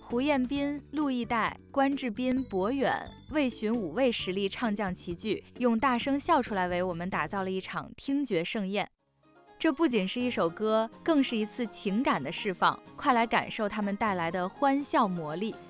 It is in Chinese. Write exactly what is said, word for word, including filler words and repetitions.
胡彦斌、陆毅岱、关智斌、博远、魏巡五位实力唱将齐聚，用大声笑出来为我们打造了一场听觉盛宴。这不仅是一首歌，更是一次情感的释放，快来感受他们带来的欢笑魔力。